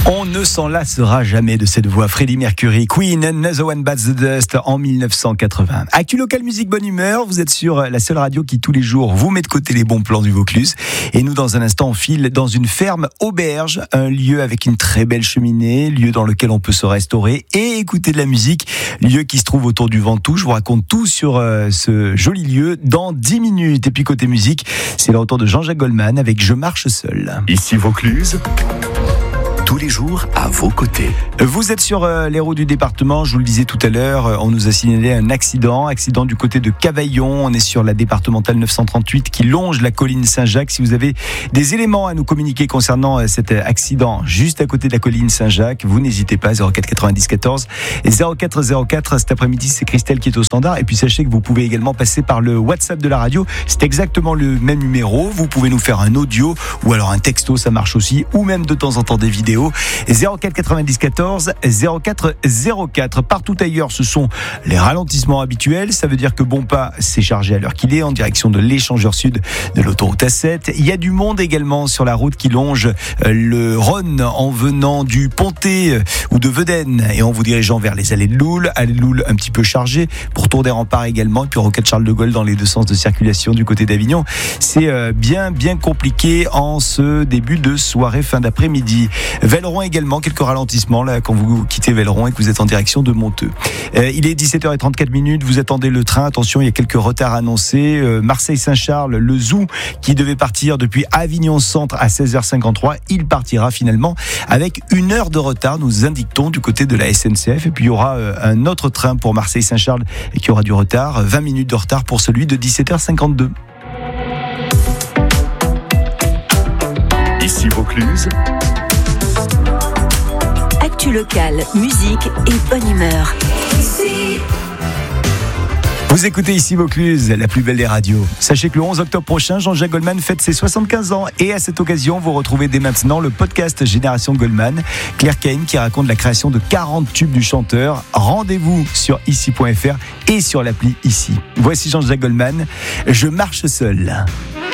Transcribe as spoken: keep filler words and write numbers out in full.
On ne s'en lassera jamais de cette voix. Freddie Mercury, Queen, Another One Bites the Dust en dix-neuf cent quatre-vingts. Actu local, musique, bonne humeur. Vous êtes sur la seule radio qui tous les jours vous met de côté les bons plans du Vaucluse. Et nous, dans un instant, on file dans une ferme auberge, un lieu avec une très belle cheminée, lieu dans lequel on peut se restaurer et écouter de la musique. Lieu qui se trouve autour du Ventoux. Je vous raconte tout sur euh, ce joli lieu dans dix minutes. Et puis côté musique, c'est le retour de Jean-Jacques Goldman avec Je marche seul. Ici Vaucluse, tous les jours à vos côtés. Vous êtes sur euh, les routes du département, je vous le disais tout à l'heure, euh, on nous a signalé un accident, accident du côté de Cavaillon, on est sur la départementale neuf cent trente-huit qui longe la colline Saint-Jacques. Si vous avez des éléments à nous communiquer concernant euh, cet accident juste à côté de la colline Saint-Jacques, vous n'hésitez pas, zéro quatre quatre-vingt-dix quatorze et zéro quatre zéro quatre. Cet après-midi, c'est Christelle qui est au standard. Et puis sachez que vous pouvez également passer par le WhatsApp de la radio, c'est exactement le même numéro, vous pouvez nous faire un audio ou alors un texto, ça marche aussi, ou même de temps en temps des vidéos. zéro quatre quatre-vingt-dix quatorze zéro quatre zéro quatre. Partout ailleurs, ce sont les ralentissements habituels. Ça veut dire que Bonpas s'est chargé à l'heure qu'il est en direction de l'échangeur sud de l'autoroute A sept. Il y a du monde également sur la route qui longe le Rhône en venant du Pontet ou de Vedène et en vous dirigeant vers les allées de Loul. Allées de Loul un petit peu chargées pour Tour des Remparts également. Et puis Rocade Charles de Gaulle dans les deux sens de circulation du côté d'Avignon. C'est bien, bien compliqué en ce début de soirée, fin d'après-midi. Velleron également, quelques ralentissements là quand vous quittez Velleron et que vous êtes en direction de Monteux. Euh, il est dix-sept heures trente-quatre minutes, vous attendez le train, attention, il y a quelques retards annoncés. Euh, Marseille-Saint-Charles, le Zoo qui devait partir depuis Avignon Centre à seize heures cinquante-trois, il partira finalement avec une heure de retard, nous indiquons du côté de la S N C F. Et puis il y aura euh, un autre train pour Marseille-Saint-Charles qui aura du retard, vingt minutes de retard pour celui de dix-sept heures cinquante-deux. Ici Vaucluse, actu locale, musique et bonne humeur. Vous écoutez ici Vaucluse, la plus belle des radios. Sachez que le onze octobre prochain, Jean-Jacques Goldman fête ses soixante-quinze ans. Et à cette occasion, vous retrouvez dès maintenant le podcast Génération Goldman. Claire Kane qui raconte la création de quarante tubes du chanteur. Rendez-vous sur ici point f r et sur l'appli Ici. Voici Jean-Jacques Goldman. Je marche seul.